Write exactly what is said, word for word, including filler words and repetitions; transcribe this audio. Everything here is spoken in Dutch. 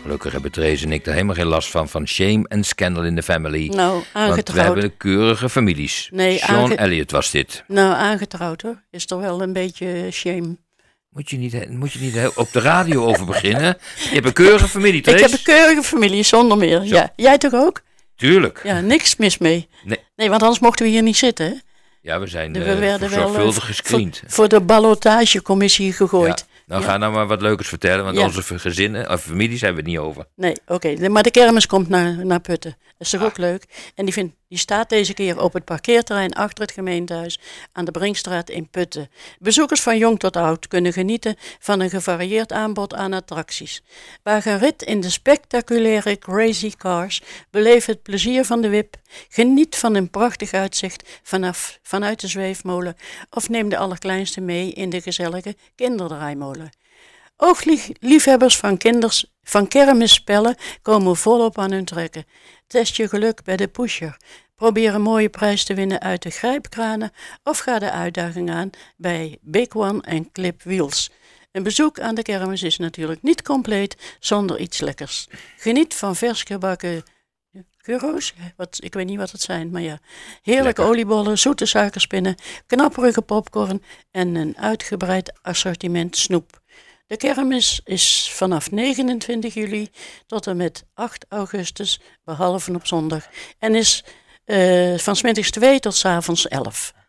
Gelukkig hebben Therese en ik er helemaal geen last van, van shame en scandal in the family. Nou, aangetrouwd. Want we hebben keurige families. Nee, Sean aange- Elliott was dit. Nou, aangetrouwd hoor. Is er wel een beetje shame. Moet je niet, moet je niet op de radio over beginnen? Je hebt een keurige familie, Therese. Ik heb een keurige familie, zonder meer. Zo. Ja, jij toch ook? Tuurlijk. Ja, niks mis mee. Nee. Nee, want anders mochten we hier niet zitten. Hè? Ja, we zijn We uh, werden wel, zorgvuldig eh, gescreend. Voor, voor de ballotagecommissie gegooid. Ja. Nou, Ja. ga nou maar wat leukers vertellen, want Ja. onze gezinnen of families hebben we het niet over. Nee, oké. De- Maar de kermis komt naar, naar Putten. Dat is toch ook leuk? En die, vindt, die staat deze keer op het parkeerterrein achter het gemeentehuis aan de Brinkstraat in Putten. Bezoekers van jong tot oud kunnen genieten van een gevarieerd aanbod aan attracties. Waag een rit in de spectaculaire Crazy Cars, beleef het plezier van de wip, geniet van een prachtig uitzicht vanaf, vanuit de zweefmolen of neem de allerkleinste mee in de gezellige kinderdraaimolen. Ook lie- liefhebbers van, kinders, van kermisspellen komen volop aan hun trekken. Test je geluk bij de pusher. Probeer een mooie prijs te winnen uit de grijpkranen of ga de uitdaging aan bij Big One en Clip Wheels. Een bezoek aan de kermis is natuurlijk niet compleet zonder iets lekkers. Geniet van vers gebakken gyro's, wat, ik weet niet wat het zijn, maar ja. Heerlijke Lekker. oliebollen, zoete suikerspinnen, knapperige popcorn en een uitgebreid assortiment snoep. De kermis is vanaf negenentwintig juli tot en met acht augustus, behalve op zondag, en is uh, van 's middags twee tot 's avonds elf.